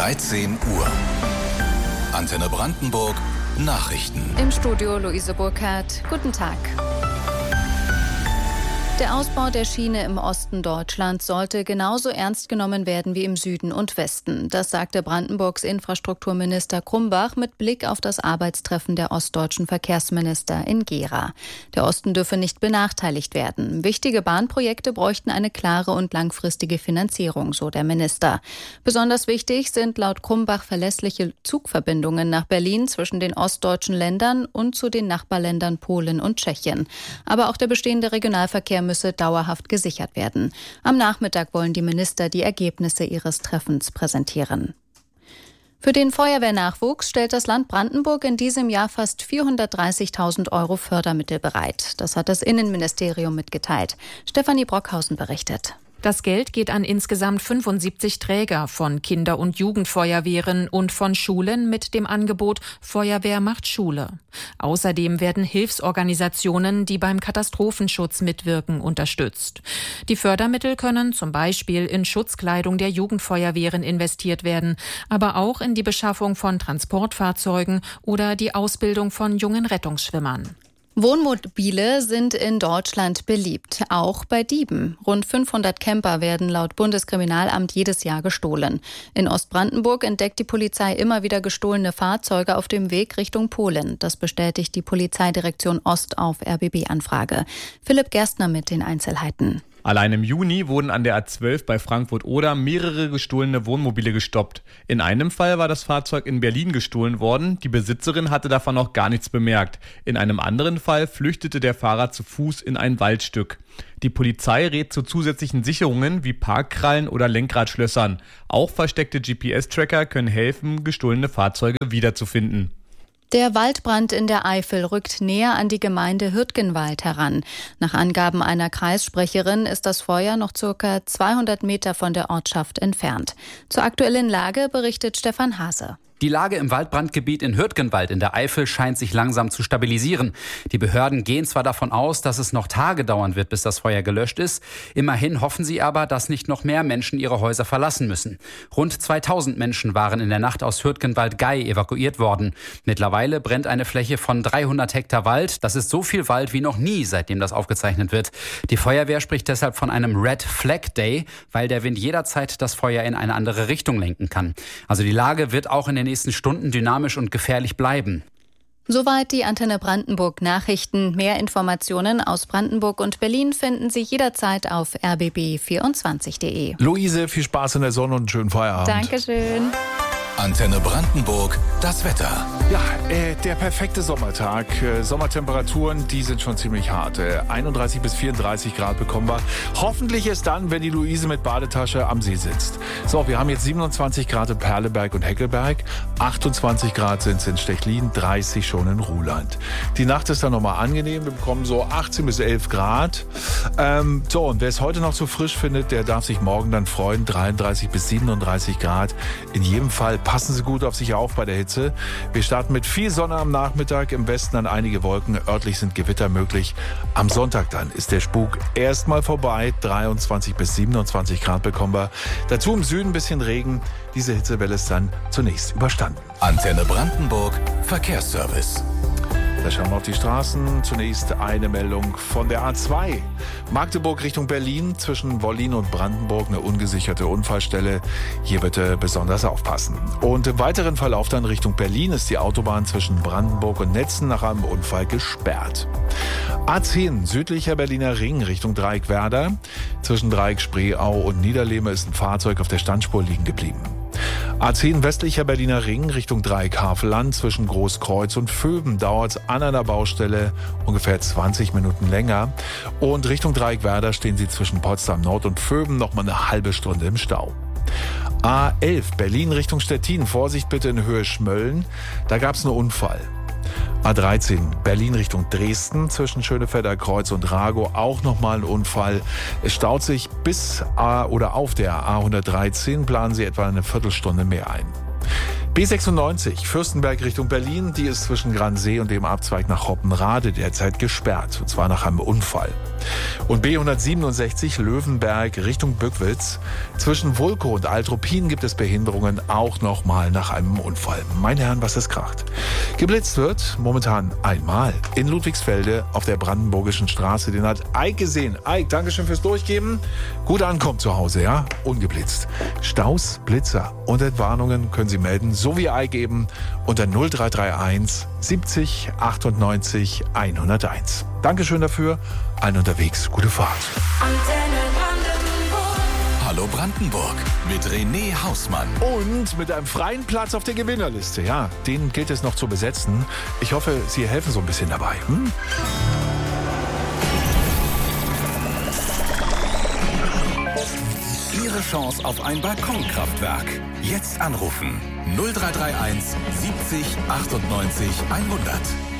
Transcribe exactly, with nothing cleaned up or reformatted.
dreizehn Uhr. Antenne Brandenburg, Nachrichten. Im Studio Luise Burkhardt. Guten Tag. Der Ausbau der Schiene im Osten Deutschlands sollte genauso ernst genommen werden wie im Süden und Westen. Das sagte Brandenburgs Infrastrukturminister Krumbach mit Blick auf das Arbeitstreffen der ostdeutschen Verkehrsminister in Gera. Der Osten dürfe nicht benachteiligt werden. Wichtige Bahnprojekte bräuchten eine klare und langfristige Finanzierung, so der Minister. Besonders wichtig sind laut Krumbach verlässliche Zugverbindungen nach Berlin zwischen den ostdeutschen Ländern und zu den Nachbarländern Polen und Tschechien. Aber auch der bestehende Regionalverkehr müsse dauerhaft gesichert werden. Am Nachmittag wollen die Minister die Ergebnisse ihres Treffens präsentieren. Für den Feuerwehrnachwuchs stellt das Land Brandenburg in diesem Jahr fast vierhundertdreißigtausend Euro Fördermittel bereit. Das hat das Innenministerium mitgeteilt. Stefanie Brockhausen berichtet. Das Geld geht an insgesamt fünfundsiebzig Träger von Kinder- und Jugendfeuerwehren und von Schulen mit dem Angebot Feuerwehr macht Schule. Außerdem werden Hilfsorganisationen, die beim Katastrophenschutz mitwirken, unterstützt. Die Fördermittel können zum Beispiel in Schutzkleidung der Jugendfeuerwehren investiert werden, aber auch in die Beschaffung von Transportfahrzeugen oder die Ausbildung von jungen Rettungsschwimmern. Wohnmobile sind in Deutschland beliebt, auch bei Dieben. Rund fünfhundert Camper werden laut Bundeskriminalamt jedes Jahr gestohlen. In Ostbrandenburg entdeckt die Polizei immer wieder gestohlene Fahrzeuge auf dem Weg Richtung Polen. Das bestätigt die Polizeidirektion Ost auf R B B-Anfrage. Philipp Gerstner mit den Einzelheiten. Allein im Juni wurden an der A zwölf bei Frankfurt-Oder mehrere gestohlene Wohnmobile gestoppt. In einem Fall war das Fahrzeug in Berlin gestohlen worden. Die Besitzerin hatte davon noch gar nichts bemerkt. In einem anderen Fall flüchtete der Fahrer zu Fuß in ein Waldstück. Die Polizei rät zu zusätzlichen Sicherungen wie Parkkrallen oder Lenkradschlössern. Auch versteckte G P S-Tracker können helfen, gestohlene Fahrzeuge wiederzufinden. Der Waldbrand in der Eifel rückt näher an die Gemeinde Hürtgenwald heran. Nach Angaben einer Kreissprecherin ist das Feuer noch ca. zweihundert Meter von der Ortschaft entfernt. Zur aktuellen Lage berichtet Stefan Hase. Die Lage im Waldbrandgebiet in Hürtgenwald in der Eifel scheint sich langsam zu stabilisieren. Die Behörden gehen zwar davon aus, dass es noch Tage dauern wird, bis das Feuer gelöscht ist. Immerhin hoffen sie aber, dass nicht noch mehr Menschen ihre Häuser verlassen müssen. Rund zweitausend Menschen waren in der Nacht aus Hürtgenwald-Gei evakuiert worden. Mittlerweile brennt eine Fläche von dreihundert Hektar Wald. Das ist so viel Wald wie noch nie, seitdem das aufgezeichnet wird. Die Feuerwehr spricht deshalb von einem Red Flag Day, weil der Wind jederzeit das Feuer in eine andere Richtung lenken kann. Also die Lage wird auch in den nächsten Stunden dynamisch und gefährlich bleiben. Soweit die Antenne Brandenburg Nachrichten. Mehr Informationen aus Brandenburg und Berlin finden Sie jederzeit auf r b b vierundzwanzig punkt d e. Luise, viel Spaß in der Sonne und einen schönen Feierabend. Dankeschön. Antenne Brandenburg, das Wetter. Ja, äh, der perfekte Sommertag. Äh, Sommertemperaturen, die sind schon ziemlich hart. Äh, einunddreißig bis vierunddreißig Grad bekommen wir. Hoffentlich ist dann, wenn die Luise mit Badetasche am See sitzt. So, wir haben jetzt siebenundzwanzig Grad in Perleberg und Heckelberg, achtundzwanzig Grad sind es in Stechlin, dreißig schon in Ruhland. Die Nacht ist dann nochmal angenehm. Wir bekommen so achtzehn bis elf Grad. Ähm, so, und wer es heute noch zu frisch findet, der darf sich morgen dann freuen. dreiunddreißig bis siebenunddreißig Grad. In jedem Fall passen Sie gut auf sich auf bei der Hitze. Wir starten mit viel Sonne am Nachmittag, im Westen dann einige Wolken, örtlich sind Gewitter möglich. Am Sonntag dann ist der Spuk erstmal vorbei, dreiundzwanzig bis siebenundzwanzig Grad bekommen wir. Dazu im Süden ein bisschen Regen, diese Hitzewelle ist dann zunächst überstanden. Antenne Brandenburg, Verkehrsservice. Da schauen wir auf die Straßen. Zunächst eine Meldung von der A zwei. Magdeburg Richtung Berlin, zwischen Wollin und Brandenburg eine ungesicherte Unfallstelle. Hier bitte besonders aufpassen. Und im weiteren Verlauf dann Richtung Berlin ist die Autobahn zwischen Brandenburg und Netzen nach einem Unfall gesperrt. A zehn, südlicher Berliner Ring Richtung Dreieckwerder. Zwischen Dreieck Spreeau und Niederlehme ist ein Fahrzeug auf der Standspur liegen geblieben. A zehn westlicher Berliner Ring Richtung Dreieck Havelland, zwischen Großkreuz und Vöben dauert es an einer Baustelle ungefähr zwanzig Minuten länger. Und Richtung Dreieckwerder stehen Sie zwischen Potsdam Nord und Vöben noch mal eine halbe Stunde im Stau. A elf Berlin Richtung Stettin, Vorsicht bitte in Höhe Schmölln, da gab es einen Unfall. A dreizehn Berlin Richtung Dresden, zwischen Schönefelder Kreuz und Rago auch nochmal ein Unfall. Es staut sich bis A oder auf der A hundertdreizehn, planen Sie etwa eine Viertelstunde mehr ein. B sechsundneunzig, Fürstenberg Richtung Berlin, die ist zwischen Gransee und dem Abzweig nach Hoppenrade derzeit gesperrt, und zwar nach einem Unfall. Und B hundertsiebenundsechzig, Löwenberg Richtung Bückwitz, zwischen Vulko und Altruppin gibt es Behinderungen, auch nochmal nach einem Unfall. Meine Herren, was es kracht. Geblitzt wird momentan einmal in Ludwigsfelde auf der Brandenburgischen Straße. Den hat Eik gesehen. Eik, Dankeschön fürs Durchgeben. Gut ankommen zu Hause, ja? Ungeblitzt. Staus, Blitzer und Entwarnungen können Sie melden, so wie Eik eben, unter null drei drei eins siebzig achtundneunzig hunderteins. Dankeschön dafür. Allen unterwegs, gute Fahrt. Hallo Brandenburg mit René Hausmann. Und mit einem freien Platz auf der Gewinnerliste. Ja, den gilt es noch zu besetzen. Ich hoffe, Sie helfen so ein bisschen dabei. Hm? Ihre Chance auf ein Balkonkraftwerk. Jetzt anrufen. null drei drei eins siebzig achtundneunzig hundert.